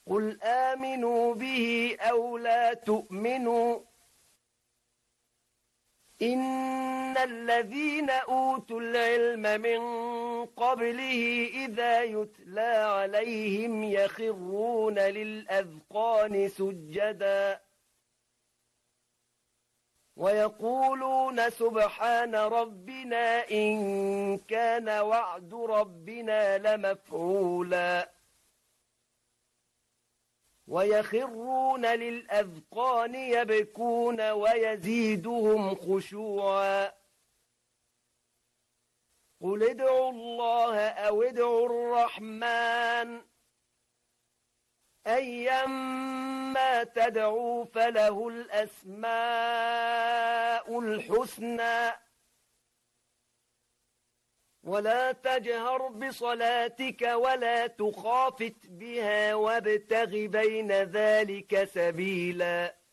قل آمنوا به أو لا تؤمنوا إن الذين أوتوا العلم من قبله إذا يتلى عليهم يخرون للأذقان سجدا ويقولون سبحان ربنا إن كان وعد ربنا لمفعولا ويخرون للأذقان يبكون ويزيدهم خشوعا قل ادعوا الله أو ادعوا الرحمن أيما تدعوا فله الأسماء الحسنى ولا تجهر بصلاتك ولا تخافت بها وابتغ بين ذلك سبيلا